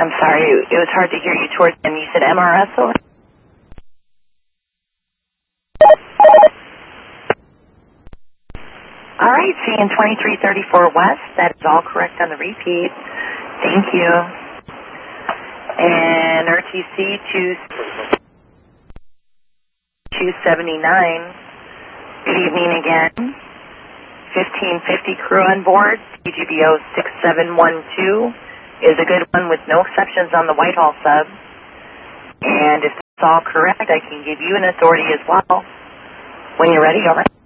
I'm sorry, it was hard to hear you towards the end. You said MRS over? All right, seeing 2334 West. That is all correct on the repeat. Thank you. And RTC 279. Good evening again. 1550 crew on board. TGBO 6712 is a good one with no exceptions on the Whitehall sub. And if that's all correct, I can give you an authority as well. When you're ready, over.